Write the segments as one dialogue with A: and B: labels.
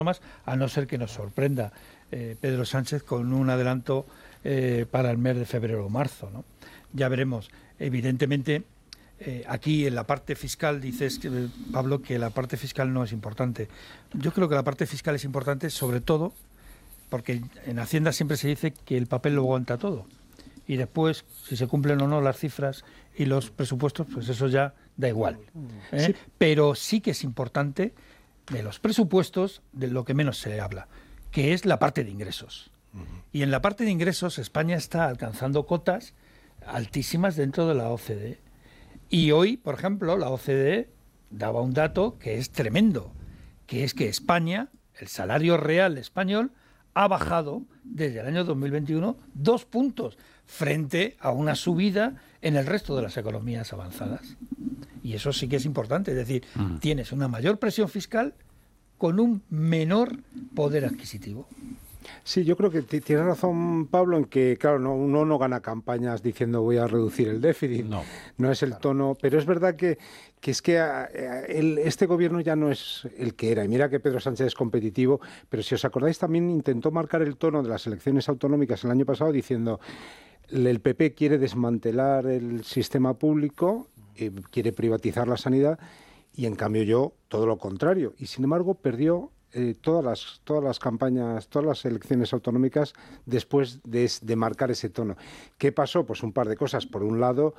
A: más, a no ser que nos sorprenda Pedro Sánchez con un adelanto para el mes de febrero o marzo, ¿no? Ya veremos. Evidentemente, aquí en la parte fiscal dices, Pablo, que la parte fiscal no es importante. Yo creo que la parte fiscal es importante sobre todo porque en Hacienda siempre se dice que el papel lo aguanta todo. Y después, si se cumplen o no las cifras y los presupuestos, pues eso ya da igual. Sí. Pero sí que es importante de los presupuestos de lo que menos se habla, que es la parte de ingresos. Y en la parte de ingresos España está alcanzando cotas altísimas dentro de la OCDE. Y hoy, por ejemplo, la OCDE daba un dato que es tremendo, que es que España, el salario real español, ha bajado desde el año 2021 2 puntos frente a una subida en el resto de las economías avanzadas. Y eso sí que es importante, es decir, tienes una mayor presión fiscal con un menor poder adquisitivo.
B: Sí, yo creo que tiene razón Pablo en que, claro, uno no gana campañas diciendo voy a reducir el déficit, no es el tono, pero es verdad que es que este gobierno ya no es el que era, y mira que Pedro Sánchez es competitivo, pero si os acordáis también intentó marcar el tono de las elecciones autonómicas el año pasado diciendo el PP quiere desmantelar el sistema público, quiere privatizar la sanidad, y en cambio yo todo lo contrario, y sin embargo perdió todas las campañas, todas las elecciones autonómicas después de marcar ese tono. ¿Qué pasó? Pues un par de cosas. Por un lado,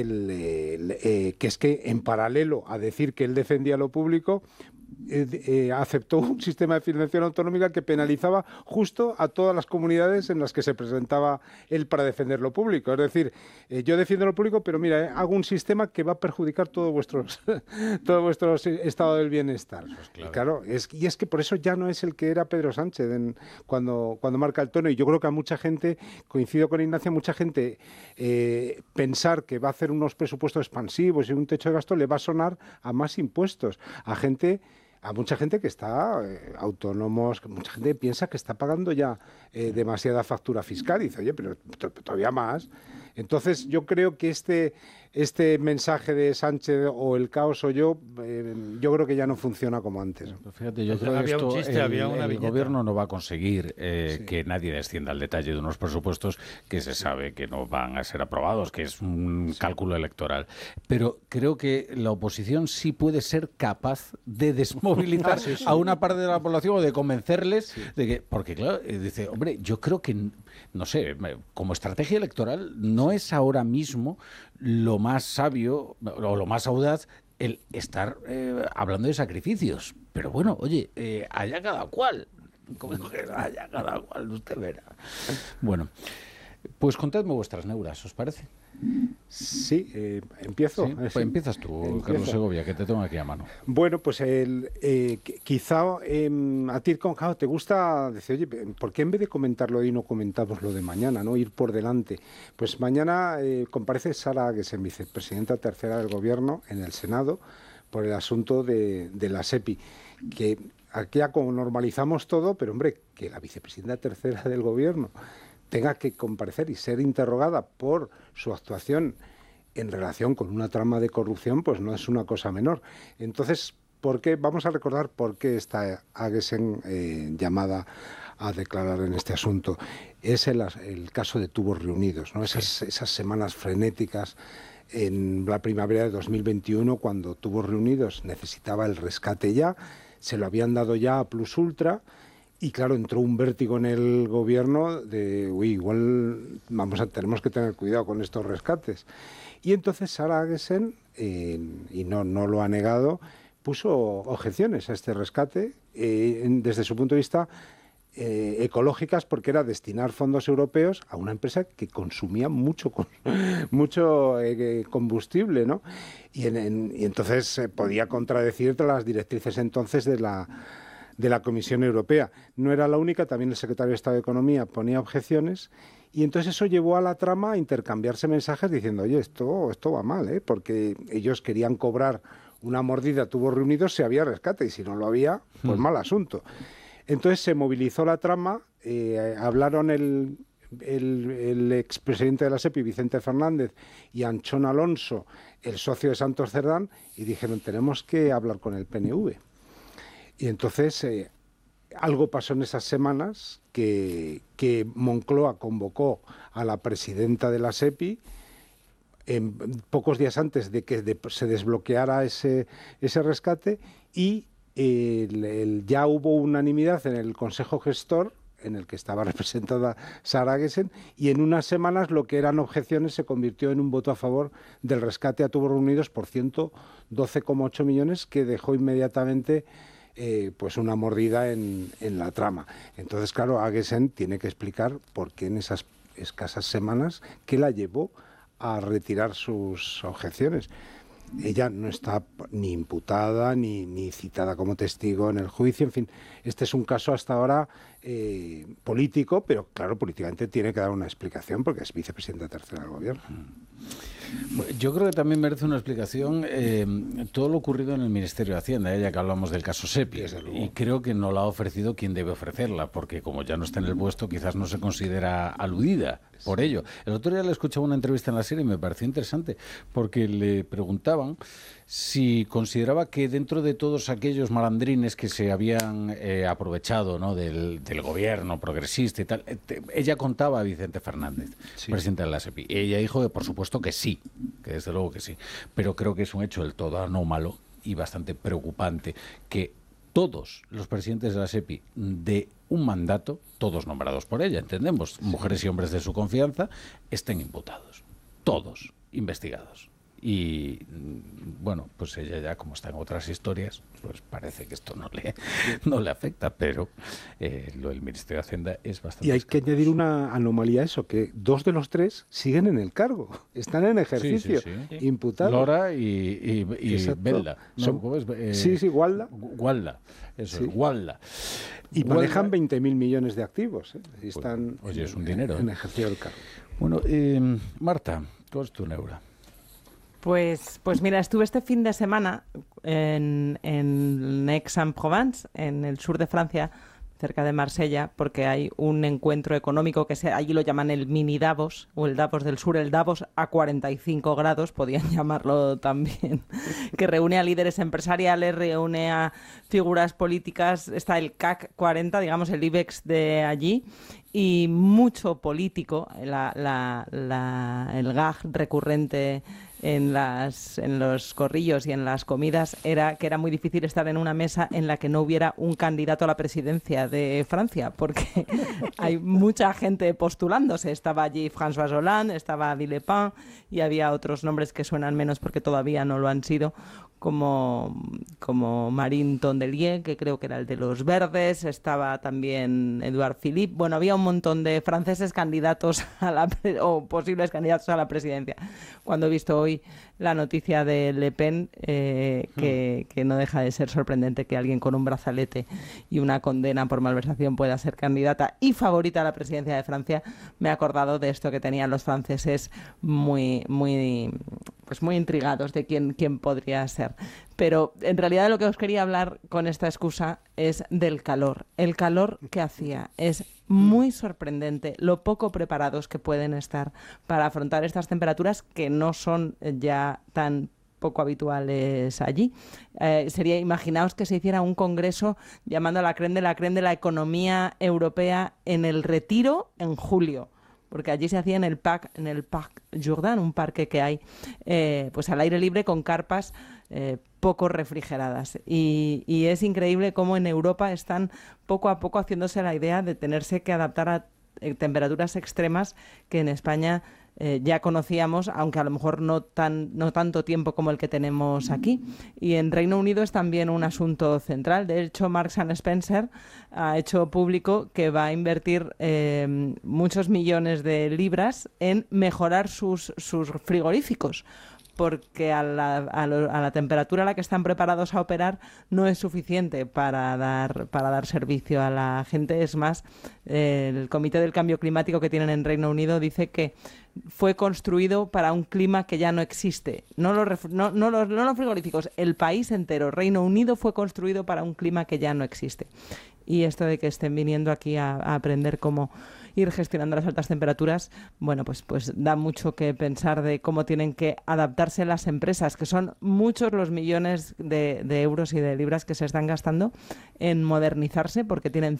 B: que es que en paralelo a decir que él defendía lo público, aceptó un sistema de financiación autonómica que penalizaba justo a todas las comunidades en las que se presentaba él para defender lo público. Es decir, yo defiendo lo público, pero mira, hago un sistema que va a perjudicar todo vuestro estado del bienestar. Claro, es que por eso ya no es el que era Pedro Sánchez cuando marca el tono. Y yo creo que a mucha gente, coincido con Ignacio, mucha gente pensar que va a hacer unos presupuestos expansivos y un techo de gasto le va a sonar a más impuestos. A mucha gente que está autónomos, mucha gente piensa que está pagando ya demasiada factura fiscal y dice, oye, pero todavía más. Entonces yo creo que este mensaje de Sánchez o el caos o yo creo que ya no funciona como antes.
C: Pues fíjate, yo creo que esto, el gobierno no va a conseguir que nadie descienda al detalle de unos presupuestos que se sabe que no van a ser aprobados, que es un cálculo electoral. Pero creo que la oposición sí puede ser capaz de desmovilizar a una parte de la población o de convencerles de que, porque claro, dice, hombre, yo creo que, no sé, como estrategia electoral no es ahora mismo lo más sabio o lo más audaz el estar hablando de sacrificios. Pero bueno, oye, allá cada cual. Allá cada cual, usted verá. Bueno, pues contadme vuestras neuras, ¿os parece?
B: Sí, empiezo.
C: ¿Sí? Pues empiezas tú, Carlos Segovia, que te tengo aquí a mano.
B: Bueno, pues quizá a ti, claro, te gusta decir, oye, ¿por qué en vez de comentarlo hoy no comentamos lo de mañana, no ir por delante? Pues mañana comparece Sara Agesen, vicepresidenta tercera del Gobierno en el Senado, por el asunto de la SEPI, que aquí ya como normalizamos todo, pero hombre, que la vicepresidenta tercera del Gobierno tenga que comparecer y ser interrogada por su actuación en relación con una trama de corrupción, pues no es una cosa menor. Entonces, vamos a recordar por qué está Agesen llamada a declarar en este asunto. Es el caso de Tubos Reunidos, ¿no? Esas semanas frenéticas en la primavera de 2021, cuando Tubos Reunidos necesitaba el rescate ya, se lo habían dado ya a Plus Ultra. Y claro, entró un vértigo en el gobierno de, igual tenemos que tener cuidado con estos rescates. Y entonces Sara Agesen, y no lo ha negado, puso objeciones a este rescate desde su punto de vista ecológicas, porque era destinar fondos europeos a una empresa que consumía mucho combustible, ¿no? Y entonces podía contradecir las directrices entonces de la Comisión Europea. No era la única, también el secretario de Estado de Economía ponía objeciones, y entonces eso llevó a la trama a intercambiarse mensajes diciendo, oye, esto va mal, porque ellos querían cobrar una mordida a Tubos Reunidos si había rescate, y si no lo había, pues mal asunto. Entonces se movilizó la trama, hablaron el expresidente de la SEPI, Vicente Fernández, y Anchón Alonso, el socio de Santos Cerdán, y dijeron, tenemos que hablar con el PNV. Y entonces algo pasó en esas semanas que Moncloa convocó a la presidenta de la SEPI pocos días antes de que se desbloqueara ese rescate, y ya hubo unanimidad en el Consejo Gestor, en el que estaba representada Sara Gessen, y en unas semanas lo que eran objeciones se convirtió en un voto a favor del rescate a tubos reunidos por 112,8 millones, que dejó inmediatamente pues una mordida en la trama. Entonces, claro, Gessen tiene que explicar por qué en esas escasas semanas que la llevó a retirar sus objeciones. Ella no está ni imputada ni citada como testigo en el juicio. En fin, este es un caso hasta ahora político, pero claro, políticamente tiene que dar una explicación porque es vicepresidenta tercera del gobierno.
C: Yo creo que también merece una explicación todo lo ocurrido en el Ministerio de Hacienda, ya que hablamos del caso SEPI, y creo que no la ha ofrecido quien debe ofrecerla, porque como ya no está en el puesto, quizás no se considera aludida por ello. El otro día le escuchaba una entrevista en la serie y me pareció interesante, porque le preguntaban si consideraba que dentro de todos aquellos malandrines que se habían aprovechado, ¿no?, del gobierno progresista y tal, ella contaba a Vicente Fernández, presidente de la SEPI. Ella dijo que por supuesto que sí, que desde luego que sí, pero creo que es un hecho del todo anómalo y bastante preocupante que todos los presidentes de la SEPI de un mandato, todos nombrados por ella, entendemos, mujeres y hombres de su confianza, estén imputados, todos investigados. Y bueno, pues ella ya, como está en otras historias, pues parece que esto no le afecta, pero lo del Ministerio de Hacienda es bastante...
B: Y hay que añadir una anomalía a eso, que 2 de los 3 siguen en el cargo, están en ejercicio, imputados.
C: Lora y Belda. No, ¿cómo es?
B: Gualda.
C: Gualda, eso es, Gualda.
B: Y manejan 20.000 millones de activos, y están
C: oye, es un dinero,
B: en ejercicio del cargo.
C: Bueno, Marta, ¿cuál es tu neura?
D: Pues mira, estuve este fin de semana en Aix-en-Provence, en el sur de Francia, cerca de Marsella, porque hay un encuentro económico que allí lo llaman el mini Davos, o el Davos del Sur, el Davos a 45 grados, podían llamarlo también, que reúne a líderes empresariales, reúne a figuras políticas, está el CAC 40, digamos el IBEX de allí, y mucho político, el gag recurrente en los corrillos y en las comidas era que era muy difícil estar en una mesa en la que no hubiera un candidato a la presidencia de Francia, porque hay mucha gente postulándose. Estaba allí François Hollande, estaba Villepin y había otros nombres que suenan menos porque todavía no lo han sido, como Marine Tondelier, que creo que era el de los Verdes, estaba también Edouard Philippe. Bueno, había un montón de franceses candidatos o posibles candidatos a la presidencia. Cuando he visto hoy la noticia de Le Pen, que no deja de ser sorprendente que alguien con un brazalete y una condena por malversación pueda ser candidata y favorita a la presidencia de Francia, me he acordado de esto que tenían los franceses muy intrigados de quién podría ser. Pero en realidad de lo que os quería hablar con esta excusa es del calor. El calor que hacía es muy sorprendente lo poco preparados que pueden estar para afrontar estas temperaturas que no son ya tan poco habituales allí. Imaginaos que se hiciera un congreso llamando a la crème de la economía europea en el Retiro en julio, porque allí se hacía en el Parc Jourdain, un parque que hay pues al aire libre con carpas poco refrigeradas. Y es increíble cómo en Europa están poco a poco haciéndose la idea de tenerse que adaptar a temperaturas extremas que en España ya conocíamos, aunque a lo mejor no tanto tiempo como el que tenemos aquí. Y en Reino Unido es también un asunto central. De hecho, Marks & Spencer ha hecho público que va a invertir muchos millones de libras en mejorar sus frigoríficos, porque a la temperatura a la que están preparados a operar no es suficiente para dar servicio a la gente. Es más, el Comité del Cambio Climático que tienen en Reino Unido dice que fue construido para un clima que ya no existe. No los frigoríficos, el país entero, Reino Unido, fue construido para un clima que ya no existe. y esto de que estén viniendo aquí a aprender cómo ir gestionando las altas temperaturas, bueno, pues da mucho que pensar de cómo tienen que adaptarse las empresas, que son muchos los millones de euros y de libras que se están gastando en modernizarse, porque tienen